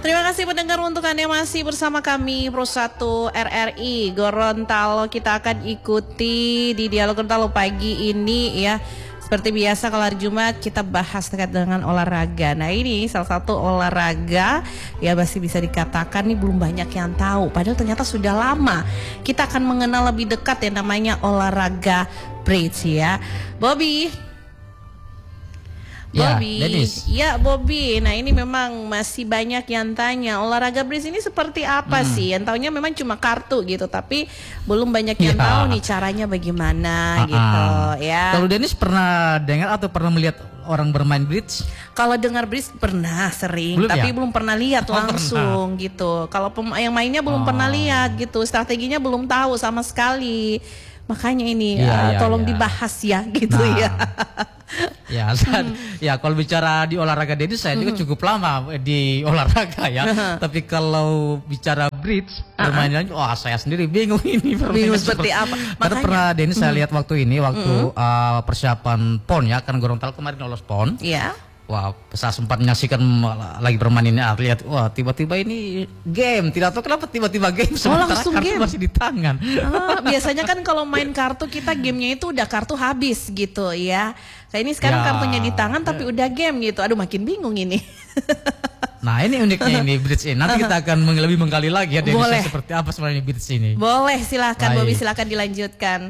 Terima kasih pendengar untuk Anda masih bersama kami Pro 1 RRI Gorontalo. Kita akan ikuti di Dialog Gorontalo pagi ini ya. Seperti biasa kalau hari Jumat kita bahas terkait dengan olahraga. Nah ini salah satu olahraga ya masih bisa dikatakan nih belum banyak yang tahu. Padahal ternyata sudah lama kita akan mengenal lebih dekat yang namanya olahraga bridge ya. Bobby. Bobby, ya Bobby. Nah ini memang masih banyak yang tanya olahraga bridge ini seperti apa sih? Yang taunya memang cuma kartu gitu, tapi belum banyak yang tahu nih caranya bagaimana gitu ya. Kalau Dennis pernah dengar atau pernah melihat orang bermain bridge? Kalau dengar bridge pernah sering, tapi belum pernah lihat langsung gitu. Kalau yang mainnya belum pernah lihat gitu, strateginya belum tahu sama sekali. Makanya ini tolong dibahas ya gitu ya. Ya kalau bicara di olahraga Dennis saya juga cukup lama di olahraga ya. Tapi kalau bicara bridge permainannya, saya sendiri bingung ini bingung seperti apa. Karena pernah Dennis saya lihat waktu persiapan PON ya, kan Gorontalo kemarin lolos PON. Iya. Wah, saya sempat menyaksikan lagi bermain ini, lihat, wah tiba-tiba ini game, tidak tahu kenapa tiba-tiba game, sementara kartu game masih di tangan. Biasanya kan kalau main kartu kita gamenya itu udah kartu habis gitu ya. Kayak ini sekarang kartunya di tangan tapi udah game gitu, aduh makin bingung ini. Nah ini uniknya ini bridge ini, nanti kita akan lebih menggali lagi ya Dennis seperti apa sebenarnya bridge ini. Boleh, silakan Bobby, silakan dilanjutkan.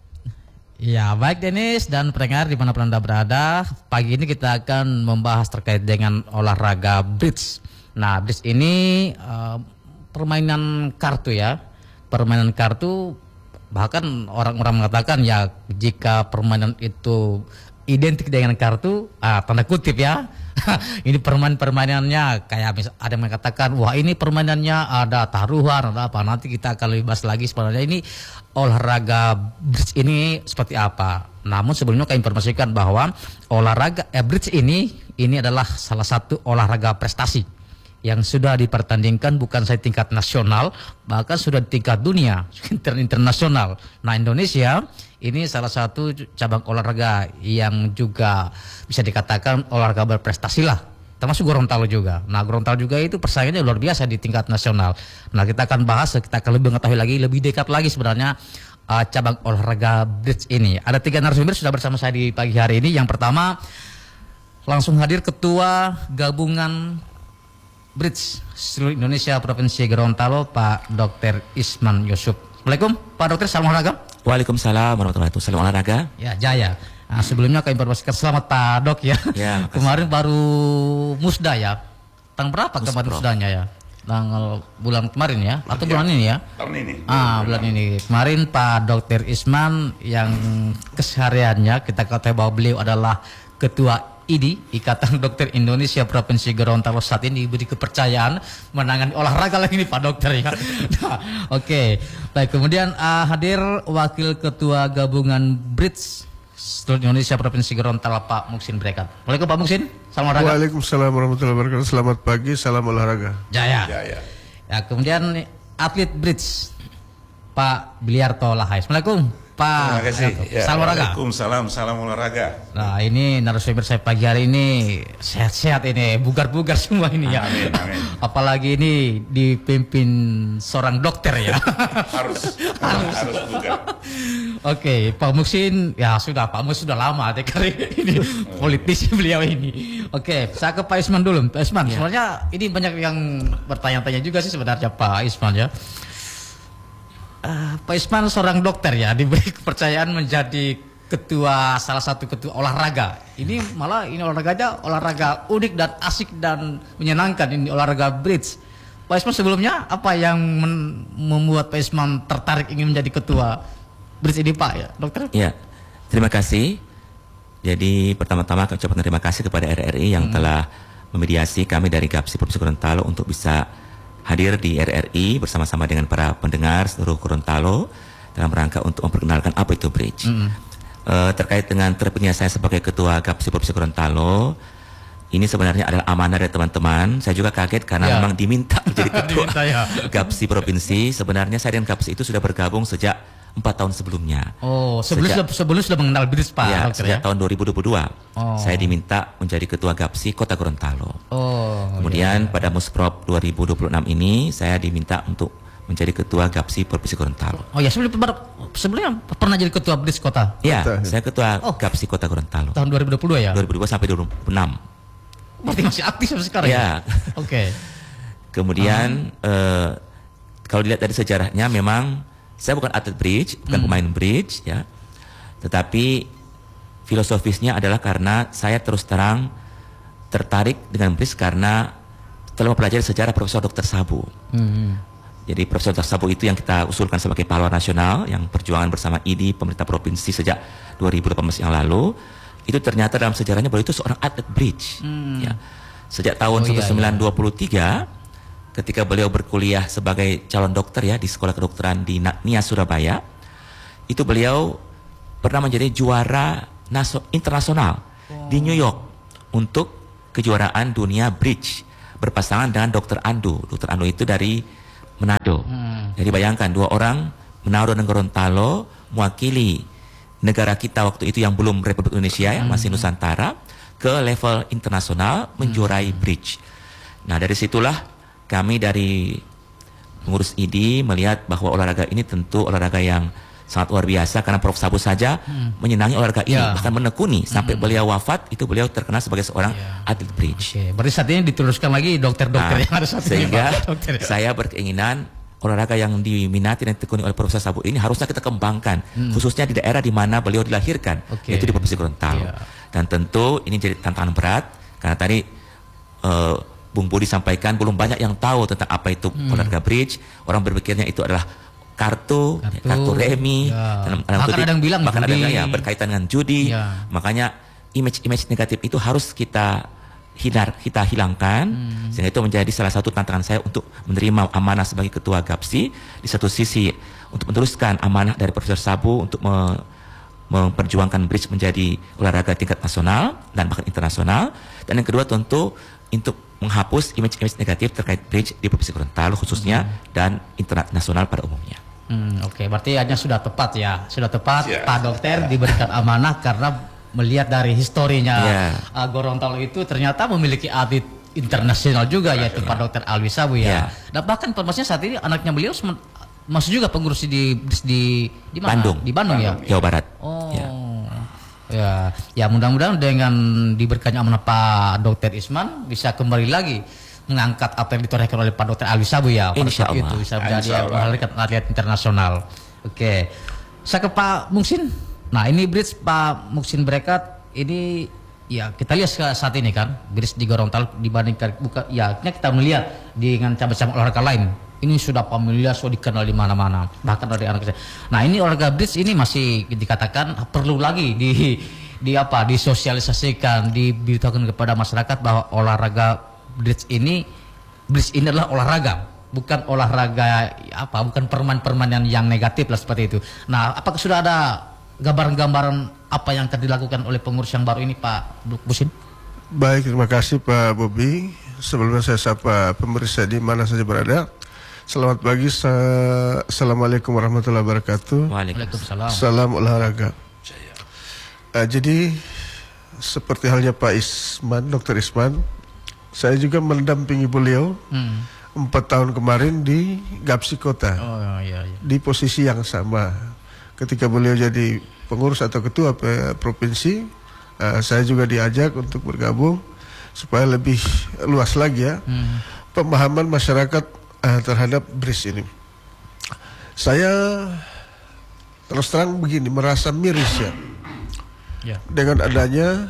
Ya baik Dennis dan pendengar dimanapun Anda berada, pagi ini kita akan membahas terkait dengan olahraga bridge. Nah bridge ini permainan kartu ya, permainan kartu, bahkan orang-orang mengatakan ya jika permainan itu identik dengan kartu, tanda kutip ya, ini permainannya kayak ada yang mengatakan wah ini permainannya ada taruhan ada apa, nanti kita akan lebih bahas lagi sebenarnya ini olahraga bridge ini seperti apa. Namun sebelumnya kami informasikan bahwa olahraga bridge ini adalah salah satu olahraga prestasi yang sudah dipertandingkan bukan saja tingkat nasional, bahkan sudah di tingkat dunia, internasional. Nah Indonesia ini salah satu cabang olahraga yang juga bisa dikatakan olahraga berprestasi lah, termasuk Gorontalo juga. Nah Gorontalo juga itu persaingannya luar biasa di tingkat nasional. Nah kita akan bahas, kita akan lebih mengetahui lagi, lebih dekat lagi sebenarnya cabang olahraga bridge ini. Ada 3 narasumber sudah bersama saya di pagi hari ini. Yang pertama langsung hadir Ketua Gabungan Bridge seluruh Indonesia Provinsi Gorontalo, Pak Dr. Isman Yusuf. Assalamualaikum Pak Dokter, salam olahraga. Waalaikumsalam warahmatullahi wabarakatuh, salam olahraga. Ya Jaya. Nah, sebelumnya kami informasikan selamat Pak Dok ya. Kemarin baru musda ya. Tanggal berapa kemarin musdanya ya? Tanggal bulan kemarin ya? Atau bulan ini ya? Tahun ini. Bulan ini. Kemarin Pak Dr. Isman yang kesehariannya kita ketahui bahwa beliau adalah Ketua IDI, Ikatan Dokter Indonesia Provinsi Gorontalo, saat ini diberi kepercayaan menangani olahraga lagi nih Pak Dokter ya. Nah, oke. Baik, kemudian hadir Wakil Ketua Gabungan Bridge seluruh Indonesia Provinsi Gorontalo, Pak Muksin Brekat. Waalaikumsalam Pak Muksin, salam olahraga. Waalaikumsalam warahmatullahi wabarakatuh. Selamat pagi, salam olahraga. Jaya. Ya, kemudian atlet bridge Pak Biliarto Lahai. Assalamualaikum Pak. Terima kasih. Salam olahraga. Waalaikumsalam, salam olahraga. Nah ini narasumber saya pagi hari ini sehat-sehat ini, bugar-bugar semua ini ya. Amin, amin. Apalagi ini dipimpin seorang dokter ya. harus bugar. Oke, Pak Muksin ya sudah, Pak Muksin sudah lama kali ini politisi beliau ini. Oke, saya ke Pak Isman dulu. Pak Isman, sebenarnya ini banyak yang bertanya-tanya juga sih sebenarnya Pak Isman ya. Pak Isman seorang dokter ya, diberi kepercayaan menjadi salah satu ketua olahraga. Ini malah ini olahraga unik dan asik dan menyenangkan, ini olahraga bridge. Pak Isman sebelumnya apa yang membuat Pak Isman tertarik ingin menjadi ketua bridge ini Pak ya, dokter? Ya, terima kasih. Jadi pertama-tama kami ucapkan terima kasih kepada RRI yang telah memediasi kami dari GAPSI Provinsi Gorontalo untuk bisa hadir di RRI bersama-sama dengan para pendengar seluruh Gorontalo dalam rangka untuk memperkenalkan apa itu bridge. Terkait dengan terpilihnya saya sebagai Ketua GAPSI Provinsi Gorontalo, ini sebenarnya adalah amanah dari teman-teman. Saya juga kaget karena memang diminta menjadi Ketua GAPSI Provinsi. Sebenarnya saya dengan GAPSI itu sudah bergabung sejak 4 tahun sebelumnya. Oh, sebelum sudah mengenal bridge Pak Ya, dokter sejak ya? tahun 2022 Oh. saya diminta menjadi ketua GAPSI Kota Gorontalo. Oh. Kemudian pada Musprop 2026 ini saya diminta untuk menjadi ketua GAPSI Provinsi Gorontalo. Oh ya, sebelumnya pernah jadi ketua bridge kota Ya, saya ketua GAPSI Kota Gorontalo. tahun 2022 ya? 2022 sampai 2026. Berarti masih aktif sampai sekarang Ya. Oke. Kemudian kalau dilihat dari sejarahnya memang saya bukan atlet bridge, bukan pemain bridge ya. Tetapi filosofisnya adalah karena saya terus terang tertarik dengan bridge karena telah mempelajari sejarah Profesor Dr. Sabu. Jadi Profesor Dr. Sabu itu yang kita usulkan sebagai pahlawan nasional yang perjuangan bersama ID pemerintah provinsi sejak 2018 yang lalu. Itu ternyata dalam sejarahnya beliau itu seorang atlet bridge. Ya. Sejak tahun 1923 ketika beliau berkuliah sebagai calon dokter ya di Sekolah Kedokteran di NIA Surabaya, itu beliau pernah menjadi juara internasional di New York untuk kejuaraan dunia bridge berpasangan dengan Dr. Andu. Dr. Andu itu dari Manado. Jadi bayangkan 2 orang Manado dan Gorontalo mewakili negara kita waktu itu yang belum Republik Indonesia ya, masih Nusantara, ke level internasional menjuarai bridge. Nah dari situlah kami dari pengurus ID melihat bahwa olahraga ini tentu olahraga yang sangat luar biasa karena Prof. Sabu saja menyenangi olahraga ini, bahkan menekuni sampai beliau wafat itu beliau terkenal sebagai seorang atlet bridge. Oke, berarti saat ini diteruskan lagi dokter-dokter yang ada saat ini. Sehingga Dokter, ya? saya berkeinginan olahraga yang diminati dan ditekuni oleh Profesor Sabu ini harusnya kita kembangkan, khususnya di daerah di mana beliau dilahirkan, yaitu di Provinsi Gorontalo. Dan tentu ini jadi tantangan berat karena tadi Bung Budi sampaikan belum banyak yang tahu tentang apa itu olahraga bridge. Orang berpikirnya itu adalah kartu remi. Bahkan ada yang bilang ya berkaitan dengan judi. Makanya image negatif itu harus kita hilangkan, sehingga itu menjadi salah satu tantangan saya untuk menerima amanah sebagai ketua GAPSI. Di satu sisi untuk meneruskan amanah dari Profesor Sabu untuk memperjuangkan bridge menjadi olahraga tingkat nasional dan bahkan internasional, dan yang kedua tentu untuk menghapus image negatif terkait bridge di Provinsi Gorontalo khususnya dan internasional pada umumnya. Oke, berarti hanya sudah tepat ya, sudah tepat Pak Dokter diberikan amanah karena melihat dari historinya Gorontalo itu ternyata memiliki atlet internasional juga yaitu Pak Dokter Alwi Sabu ya. Dan bahkan informasinya saat ini anaknya beliau masuk juga pengurus di mana? Bandung. Di Bandung ya, Jawa Barat. Ya mudah-mudahan dengan diberikannya amanah Pak Dokter Isman bisa kembali lagi mengangkat apa yang ditorehkan oleh Pak Dokter Alwi Sabu ya. Insya Allah. Itu bisa menjadi atlet internasional. Oke, saya ke Pak Muksin. Nah ini bridge Pak Muksin Brekat ini ya kita lihat saat ini kan bridge di Gorontalo dibandingkan kita melihat dengan cabang-cabang olahraga lain. Ini sudah familiar, sudah dikenal di mana-mana, bahkan dari anak kecil. Nah ini olahraga bridge ini masih dikatakan perlu lagi disosialisasikan, diberitahukan kepada masyarakat bahwa olahraga bridge ini adalah olahraga, bukan olahraga bukan permainan yang negatif lah seperti itu. Nah apakah sudah ada gambaran-gambaran apa yang akan dilakukan oleh pengurus yang baru ini Pak Busin? Baik, terima kasih Pak Bobi. Sebelumnya saya sapa pemirsa di mana saja berada. Selamat pagi, Assalamualaikum warahmatullahi wabarakatuh. Waalaikumsalam. Salam olahraga. Jadi seperti halnya Pak Isman, Dr. Isman, saya juga mendampingi beliau 4 tahun kemarin di GAPSI Kota. Di posisi yang sama. Ketika beliau jadi pengurus atau ketua provinsi, saya juga diajak untuk bergabung supaya lebih luas lagi ya pemahaman masyarakat terhadap bridge ini. Saya terus terang begini, merasa miris ya dengan adanya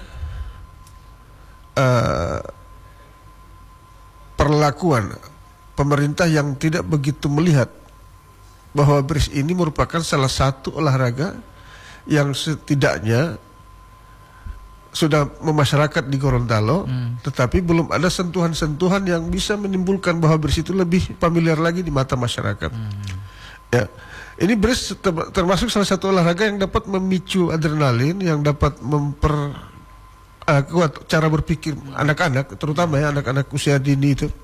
perlakuan pemerintah yang tidak begitu melihat bahwa bridge ini merupakan salah satu olahraga yang setidaknya sudah memasyarakat di Gorontalo, tetapi belum ada sentuhan-sentuhan yang bisa menimbulkan bahwa bridge itu lebih familiar lagi di mata masyarakat. Ya, ini bridge termasuk salah satu olahraga yang dapat memicu adrenalin, yang dapat memperkuat cara berpikir anak-anak, terutama ya anak-anak usia dini itu.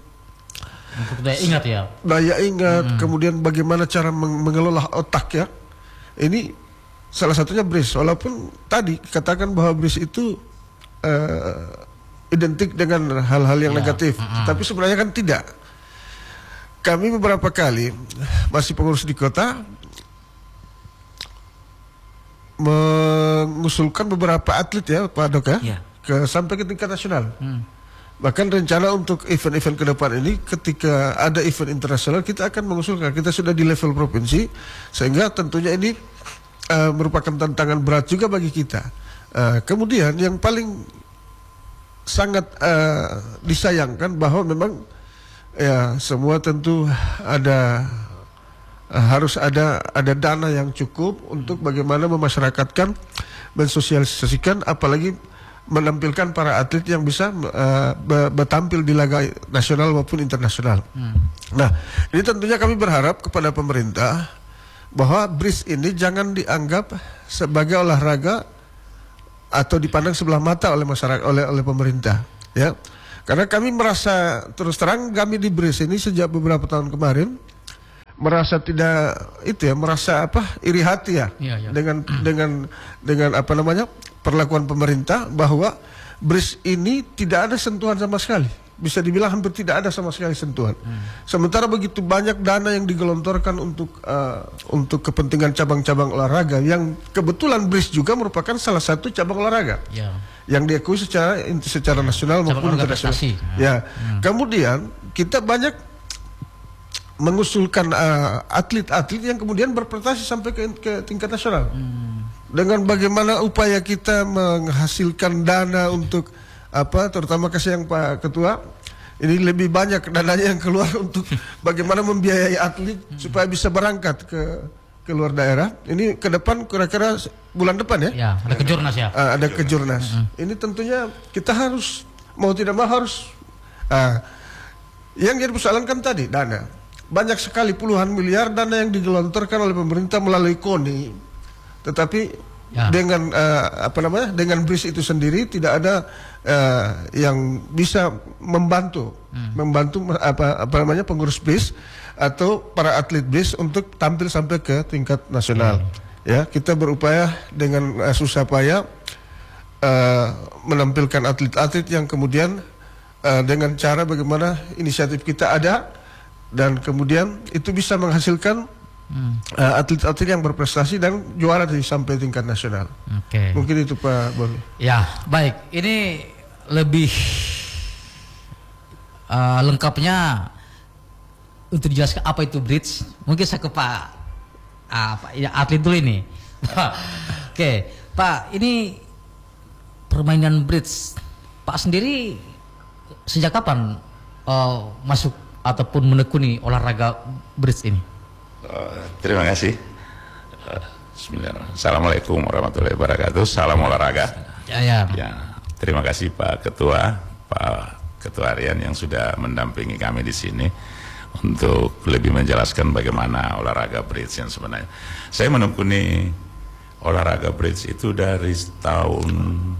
Untuk daya ingat ya. Daya ingat, kemudian bagaimana cara mengelola otak ya. Ini salah satunya BRIS. Walaupun tadi katakan bahwa BRIS itu identik dengan hal-hal yang negatif, tapi sebenarnya kan tidak. Kami beberapa kali masih pengurus di kota mengusulkan beberapa atlet ya Pak Dok ya, sampai ke tingkat nasional. Bahkan rencana untuk event-event ke depan ini, ketika ada event internasional kita akan mengusulkan. Kita sudah di level provinsi, sehingga tentunya ini merupakan tantangan berat juga bagi kita. Kemudian yang paling sangat disayangkan bahwa memang ya semua tentu harus ada dana yang cukup untuk bagaimana memasyarakatkan, mensosialisasikan, apalagi menampilkan para atlet yang bisa bertampil di laga nasional maupun internasional. Nah, ini tentunya kami berharap kepada pemerintah bahwa BRIS ini jangan dianggap sebagai olahraga atau dipandang sebelah mata oleh masyarakat, oleh pemerintah, ya. Karena kami merasa, terus terang kami di BRIS ini sejak beberapa tahun kemarin merasa iri hati ya, dengan apa namanya perlakuan pemerintah, bahwa BRIS ini tidak ada sentuhan sama sekali, bisa dibilang hampir tidak ada sama sekali sentuhan. Sementara begitu banyak dana yang digelontorkan untuk kepentingan cabang-cabang olahraga, yang kebetulan BRIS juga merupakan salah satu cabang olahraga yang diakui secara nasional maupun internasional. Ya, kemudian kita banyak mengusulkan atlet-atlet yang kemudian berprestasi sampai ke tingkat nasional. Dengan bagaimana upaya kita menghasilkan dana untuk terutama kasih yang Pak Ketua, ini lebih banyak dananya yang keluar untuk bagaimana membiayai atlet supaya bisa berangkat ke luar daerah. Ini ke depan kira-kira bulan depan ya. Ya, ada kejurnas ya. Ada kejurnas. Ini tentunya kita harus mau tidak mau harus. Yang jadi persoalan kan tadi dana. Banyak sekali puluhan miliar dana yang digelontorkan oleh pemerintah melalui KONI, tetapi dengan dengan BRIS itu sendiri tidak ada yang bisa membantu pengurus BRIS atau para atlet BRIS untuk tampil sampai ke tingkat nasional. Ya, kita berupaya dengan susah payah menampilkan atlet-atlet yang kemudian dengan cara bagaimana inisiatif kita ada, dan kemudian itu bisa menghasilkan atlet-atlet yang berprestasi dan juara sampai tingkat nasional. Mungkin itu Pak Boni. Ya, baik. Ini lebih lengkapnya untuk dijelaskan apa itu bridge. Mungkin saya ke Pak atlet dulu ini. Oke, Pak, ini permainan bridge, Pak sendiri sejak kapan masuk ataupun menekuni olahraga bridge ini? Terima kasih. Assalamualaikum warahmatullahi wabarakatuh. Salam olahraga. Ya, terima kasih Pak Ketua, Pak Ketua Harian yang sudah mendampingi kami di sini untuk lebih menjelaskan bagaimana olahraga bridge yang sebenarnya. Saya menekuni olahraga bridge itu dari tahun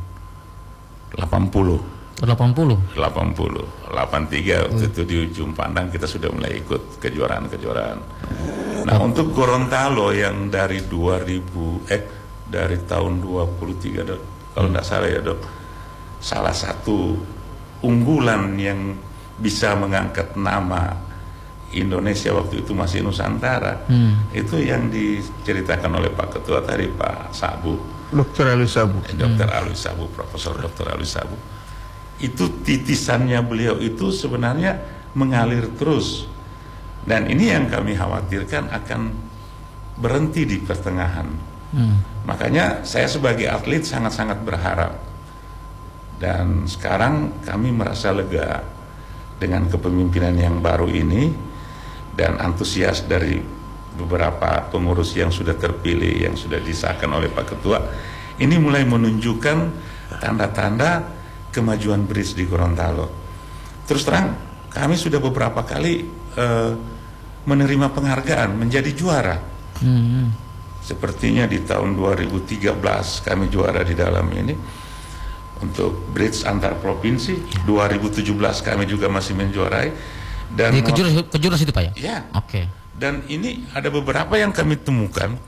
83 waktu itu di ujung pandang kita sudah mulai ikut kejuaraan. Nah, untuk Gorontalo yang dari dari tahun 23 Dok, kalau tidak salah ya Dok, salah satu unggulan yang bisa mengangkat nama Indonesia waktu itu masih Nusantara, itu yang diceritakan oleh Pak Ketua tadi, Pak Sabu, Dr. Alwi Sabu, Profesor Dr. Alwi Sabu. Itu titisannya beliau itu sebenarnya mengalir terus, dan ini yang kami khawatirkan akan berhenti di pertengahan. Makanya saya sebagai atlet sangat-sangat berharap, dan sekarang kami merasa lega dengan kepemimpinan yang baru ini dan antusias dari beberapa pengurus yang sudah terpilih, yang sudah disahkan oleh Pak Ketua. Ini mulai menunjukkan tanda-tanda kemajuan bridge di Gorontalo. Terus terang, kami sudah beberapa kali menerima penghargaan menjadi juara. Sepertinya di tahun 2013 kami juara di dalam ini untuk bridge antar provinsi. 2017 kami juga masih menjuarai. Dan di kejurnas itu Pak ya? Ya. Oke. Dan ini ada beberapa yang kami temukan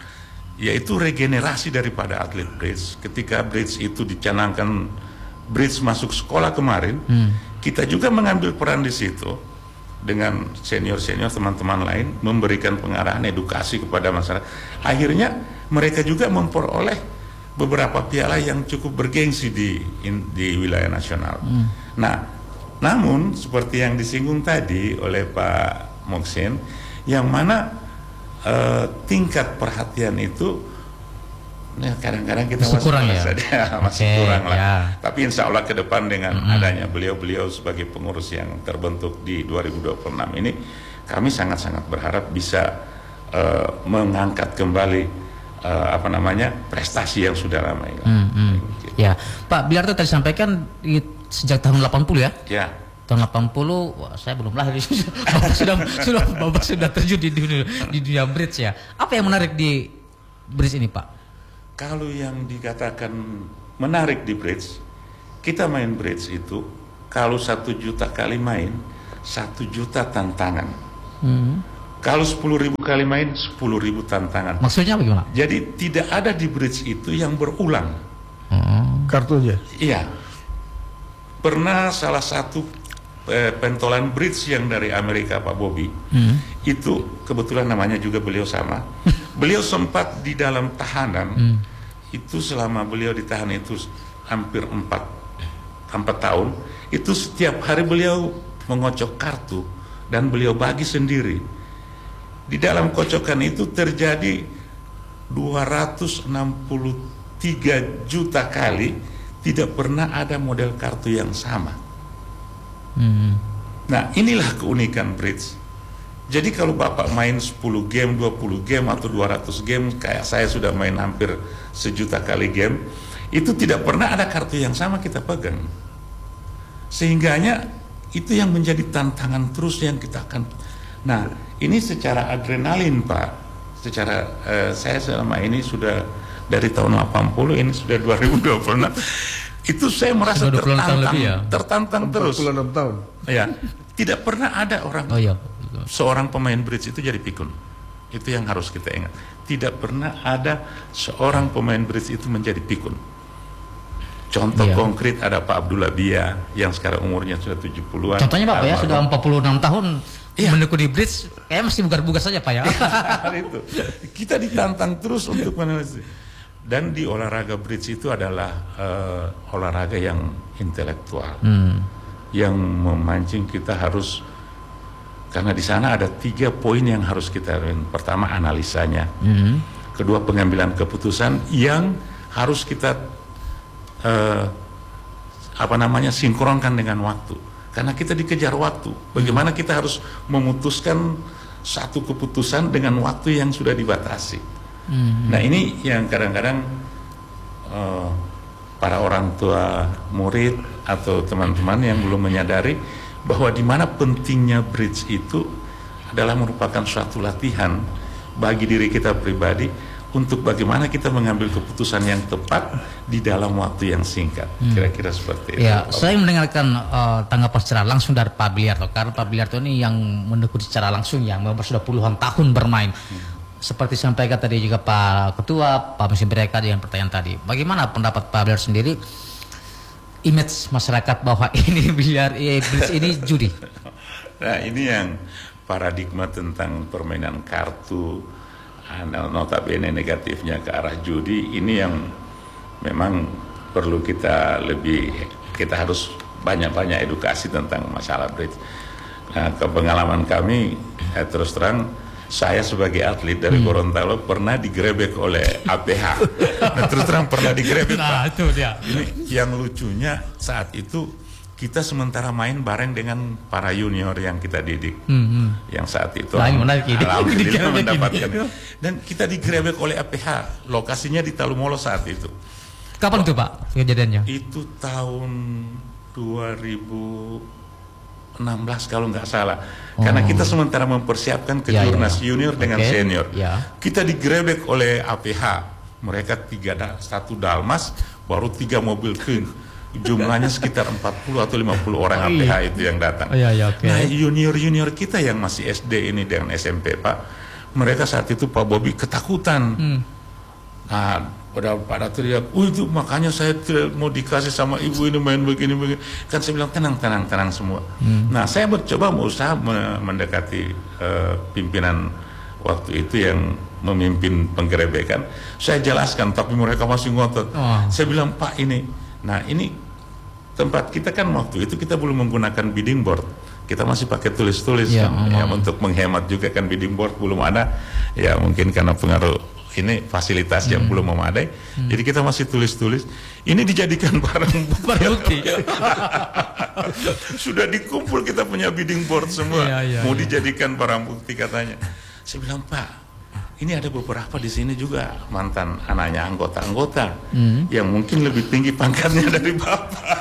yaitu regenerasi daripada atlet bridge. Ketika bridge itu dicanangkan, bridge masuk sekolah kemarin, kita juga mengambil peran di situ dengan senior-senior teman-teman lain, memberikan pengarahan edukasi kepada masyarakat. Akhirnya mereka juga memperoleh beberapa piala yang cukup bergengsi di wilayah nasional. Nah, namun seperti yang disinggung tadi oleh Pak Moksin, yang mana tingkat perhatian itu kadang-kadang kita masih kurang kurang lah. Ya. Tapi insya Allah ke depan dengan adanya beliau-beliau sebagai pengurus yang terbentuk di 2026 ini, kami sangat-sangat berharap bisa mengangkat kembali prestasi yang sudah lama ini. Ya, Pak Biliarto tadi sampaikan sejak tahun 80 ya? Ya. Tahun 80, wah, saya belum lahir. Bapak sudah terjun di dunia bridge ya. Apa yang menarik di bridge ini, Pak? Kalau yang dikatakan menarik di bridge, kita main bridge itu kalau 1 juta kali main, 1 juta tantangan. Kalau 10.000 kali main, 10.000 tantangan. Maksudnya bagaimana? Jadi tidak ada di bridge itu yang berulang. Kartunya? Iya. Pernah salah satu pentolan bridge yang dari Amerika, Pak Bobby, itu kebetulan namanya juga beliau sama. Beliau sempat di dalam tahanan, itu selama beliau ditahan itu hampir 4 tahun, itu setiap hari beliau mengocok kartu dan beliau bagi sendiri. Di dalam kocokan itu terjadi 263 juta kali tidak pernah ada model kartu yang sama. Nah, inilah keunikan bridge. Jadi kalau Bapak main 10 game, 20 game atau 200 game, kayak saya sudah main hampir 1 juta kali game, itu tidak pernah ada kartu yang sama kita pegang. Sehingganya itu yang menjadi tantangan terus yang kita akan. Nah, ini secara adrenalin, Pak. Secara saya selama ini sudah dari tahun 80, ini sudah 2026. Itu saya merasa tertantang terus. 46 tahun. Ya, tidak pernah ada orang seorang pemain bridge itu jadi pikun. Itu yang harus kita ingat. Tidak pernah ada seorang pemain bridge itu menjadi pikun. Contoh konkret ada Pak Abdullah Bia yang sekarang umurnya sudah 70-an. Contohnya Pak ya sudah 46 tahun menekuni bridge, kayak masih bugar-bugar saja Pak ya. Itu. Kita ditantang terus untuk meneliti. Dan di olahraga bridge itu adalah olahraga yang intelektual, yang memancing kita harus, karena di sana ada 3 poin yang harus kita. Pertama analisanya, kedua pengambilan keputusan yang harus kita sinkronkan dengan waktu, karena kita dikejar waktu. Bagaimana kita harus memutuskan satu keputusan dengan waktu yang sudah dibatasi. Nah, ini yang kadang-kadang para orang tua murid atau teman-teman yang belum menyadari bahwa di mana pentingnya bridge itu adalah merupakan suatu latihan bagi diri kita pribadi untuk bagaimana kita mengambil keputusan yang tepat di dalam waktu yang singkat. Kira-kira seperti itu. Ya, saya mendengarkan tanggapan secara langsung dari Pak Biliarto, karena Pak Biliarto ini yang menekuni secara langsung yang sudah puluhan tahun bermain. Seperti sampaikan tadi juga Pak Ketua, Pak Mesin mereka dengan pertanyaan tadi. Bagaimana pendapat Pak Biliarto sendiri? Image masyarakat bahwa ini bridge ini judi. Nah, ini yang paradigma tentang permainan kartu, notabene negatifnya ke arah judi, ini yang memang perlu kita harus banyak-banyak edukasi tentang masalah bridge. Nah, kepengalaman kami terus terang, saya sebagai atlet dari Gorontalo pernah digerebek oleh APH. Nah, terus terang pernah digerebek, Pak. Itu dia. Ini yang lucunya saat itu kita sementara main bareng dengan para junior yang kita didik. Yang saat itu alhamdulillah mendapatkan. Dan kita digerebek oleh APH. Lokasinya di Talumolo saat itu. Kapan itu Pak kejadiannya? Itu tahun 2016 kalau nggak salah. Karena kita sementara mempersiapkan ke Jurnas Junior dengan senior. Kita digerebek oleh APH. Mereka 1 Dalmas, baru 3 mobil King. Jumlahnya sekitar 40 atau 50 orang APH itu yang datang. Nah, junior kita yang masih SD ini dengan SMP, Pak, mereka saat itu Pak Bobby ketakutan. Nah, pada teriak, itu makanya saya tidak mau dikasih sama ibu ini main begini. Kan saya bilang tenang semua. Nah, saya berusaha mendekati pimpinan waktu itu yang memimpin penggerebekan. Saya jelaskan, tapi mereka masih ngotot. Saya bilang, Pak ini, nah ini tempat kita kan waktu itu kita belum menggunakan bidding board. Kita masih pakai tulis-tulis ya, untuk menghemat juga kan, bidding board belum ada. Ya mungkin karena pengaruh ini fasilitas yang belum memadai. Jadi kita masih tulis-tulis. Ini dijadikan barang bukti. Sudah dikumpul kita punya bidding board semua. Mau dijadikan barang bukti katanya. Saya bilang, Pak, ini ada beberapa di sini juga mantan anaknya anggota-anggota yang mungkin lebih tinggi pangkatnya dari Bapak.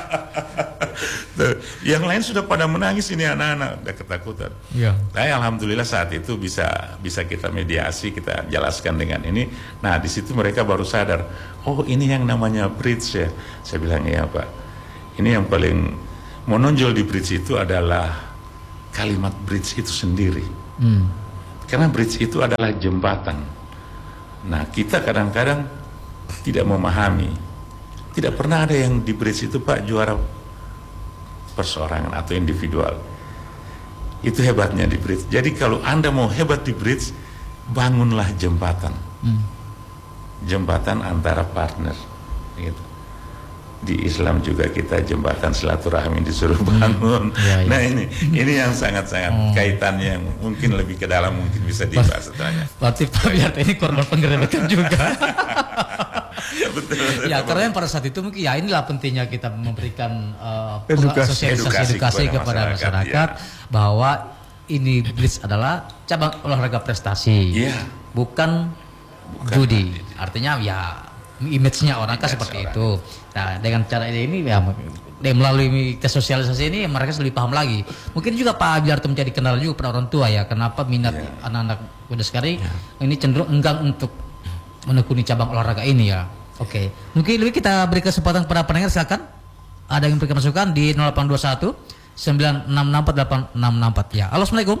Yang lain sudah pada menangis, ini anak-anak udah ketakutan. Nah, alhamdulillah saat itu bisa kita mediasi, kita jelaskan dengan ini. Nah, di situ mereka baru sadar, oh ini yang namanya bridge ya. Saya bilang, iya Pak. Ini yang paling menonjol di bridge itu adalah kalimat bridge itu sendiri. Karena bridge itu adalah jembatan. Nah, kita kadang-kadang tidak memahami. Tidak pernah ada yang di bridge itu Pak juara perseorangan atau individual. Itu hebatnya di bridge. Jadi kalau Anda mau hebat di bridge, bangunlah jembatan. Jembatan antara partner. Gitu. Di Islam juga kita jembatan silaturahmi disuruh bangun. Nah ini yang sangat-sangat kaitannya yang mungkin lebih ke dalam, mungkin bisa dibahas setelahnya. Berarti Pak Wiharto ini korban penggerebekan juga. Betul. Ya karena pada saat itu mungkin ya inilah pentingnya kita memberikan edukasi kepada masyarakat bahwa ini bridge adalah cabang olahraga prestasi, bukan judi. Artinya ya image-nya orang kan seperti itu. Nah, dengan cara ini ya melalui tes sosialisasi ini mereka lebih paham lagi. Mungkin juga Pak Wiharto menjadi kendala juga pada orang tua ya. Kenapa minat anak-anak muda sekarang ini cenderung enggan untuk menekuni cabang olahraga ini ya. Oke. Mungkin lebih kita beri kesempatan kepada pendengar, silakan. Ada yang berikan masukan di 0821 964 8664 ya. Halo, Assalamualaikum.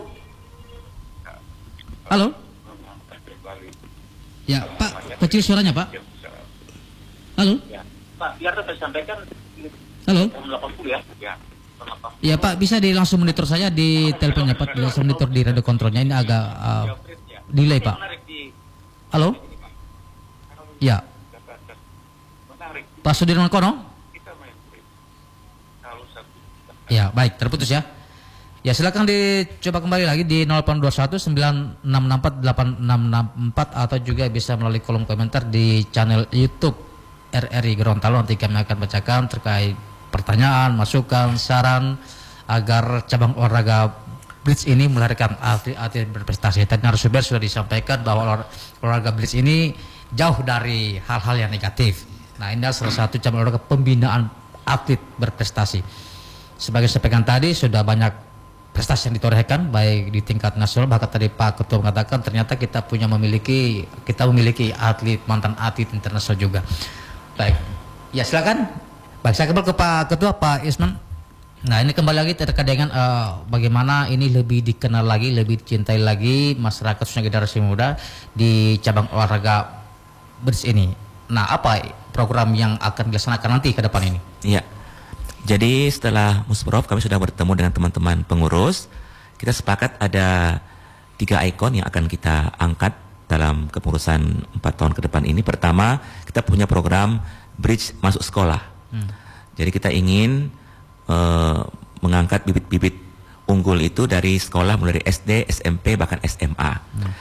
Halo. Ya, Pak, kecil suaranya, Pak. Halo. Ya, Pak, biar saya sampaikan. Halo. 80 ya. Ya, Pak, bisa langsung monitor saya di teleponnya, Pak. Langsung monitor di radio kontrolnya. Ini agak delay, Pak. Halo. Ya. Pak Sudirman Kono. Ya, baik, terputus ya. Ya, silakan dicoba kembali lagi di 0821 9664 8664 atau juga bisa melalui kolom komentar di channel YouTube RRI Gorontalo. Nanti kami akan bacakan terkait pertanyaan, masukan, saran agar cabang olahraga bridge ini melahirkan atlet berprestasi. Tadi narasumber sudah disampaikan bahwa olahraga bridge ini jauh dari hal-hal yang negatif. Nah, ini adalah salah satu cabang olahraga pembinaan atlet berprestasi. Sebagai sampaikan tadi sudah banyak prestasi yang ditorehkan baik di tingkat nasional, bahkan tadi Pak Ketua mengatakan ternyata kita memiliki mantan atlet internasional juga. Baik, ya silakan. Baik, saya kembali ke Pak Ketua, Pak Isman. Nah, ini kembali lagi terkait dengan bagaimana ini lebih dikenal lagi, lebih dicintai lagi masyarakat khususnya generasi muda di cabang olahraga bridge ini. Nah, apa program yang akan dilaksanakan nanti ke depan ini? Iya. Jadi setelah Musprof kami sudah bertemu dengan teman-teman pengurus. Kita sepakat ada 3 ikon yang akan kita angkat dalam kepengurusan 4 tahun ke depan ini. Pertama, kita punya program Bridge Masuk Sekolah. Jadi kita ingin mengangkat bibit-bibit unggul itu dari sekolah mulai dari SD, SMP, bahkan SMA.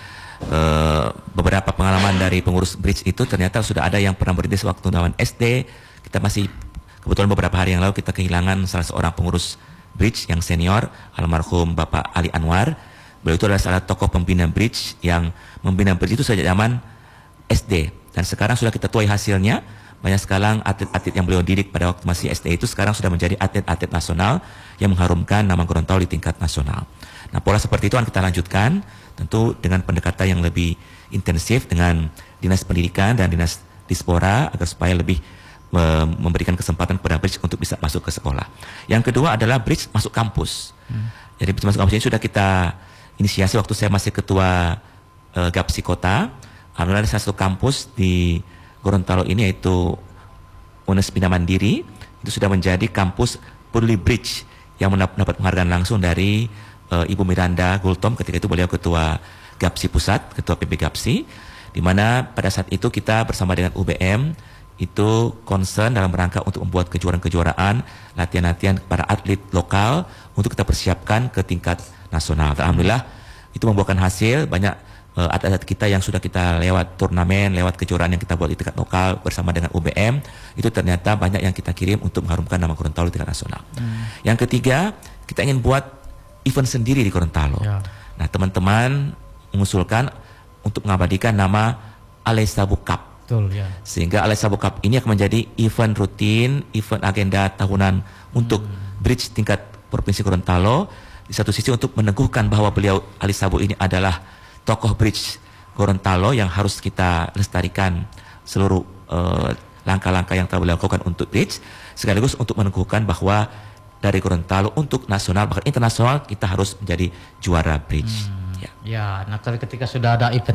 Beberapa pengalaman dari pengurus Bridge itu ternyata sudah ada yang pernah berintis waktu zaman SD. Kita masih kebetulan beberapa hari yang lalu kita kehilangan salah seorang pengurus Bridge yang senior, almarhum Bapak Ali Anwar. Beliau itu adalah salah tokoh pembina Bridge yang membina Bridge itu sejak zaman SD. Dan sekarang sudah kita tuai hasilnya. Banyak sekarang atlet-atlet yang beliau didik pada waktu masih SD itu sekarang sudah menjadi atlet-atlet nasional yang mengharumkan nama Gorontalo di tingkat nasional. Nah, pola seperti itu akan kita lanjutkan, tentu dengan pendekatan yang lebih intensif dengan Dinas Pendidikan dan Dinas Dispora agar supaya lebih memberikan kesempatan kepada Bridge untuk bisa masuk ke sekolah. Yang kedua adalah Bridge masuk kampus. Jadi Bridge masuk kampus ini sudah kita inisiasi waktu saya masih ketua Gapsi Kota. Alhamdulillah ada satu kampus di Gorontalo ini, yaitu UNES Bina Mandiri, itu sudah menjadi kampus Peduli Bridge yang mendapat penghargaan langsung dari Ibu Miranda Gultom, ketika itu beliau Ketua GAPSI Pusat, Ketua PB GAPSI, di mana pada saat itu kita bersama dengan UBM itu concern dalam rangka untuk membuat kejuaraan-kejuaraan, latihan-latihan para atlet lokal untuk kita persiapkan ke tingkat nasional. Alhamdulillah itu membuahkan hasil, banyak atlet kita yang sudah kita lewat turnamen, lewat kejuaraan yang kita buat di tingkat lokal bersama dengan UBM, itu ternyata banyak yang kita kirim untuk mengharumkan nama Gorontalo di tingkat nasional. Yang ketiga, kita ingin buat event sendiri di Gorontalo. Ya. Nah, teman-teman mengusulkan untuk mengabadikan nama Alessabu Cup. Betul, ya. Sehingga Alessabu Cup ini akan menjadi event rutin, event agenda tahunan untuk bridge tingkat Provinsi Gorontalo. Di satu sisi untuk meneguhkan bahwa beliau Alessabu ini adalah tokoh bridge Gorontalo yang harus kita lestarikan seluruh langkah-langkah yang telah beliau lakukan untuk bridge, sekaligus untuk meneguhkan bahwa dari Gorontalo untuk nasional bahkan internasional kita harus menjadi juara bridge. Ya, nah ketika sudah ada event